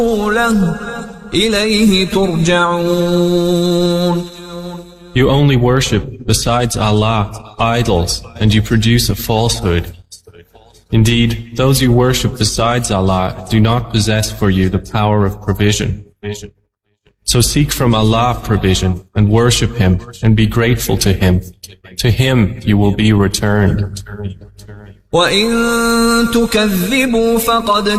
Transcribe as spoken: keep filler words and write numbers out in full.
إليه ترجعون. You only worship besides Allah idols, and you produce a falsehood. Indeed, those you worship besides Allah do not possess for you the power of provision. So seek from Allah provision and worship Him and be grateful to Him. To Him you will be returned. وَإِن تُكَذِّبُوا فَقَدْ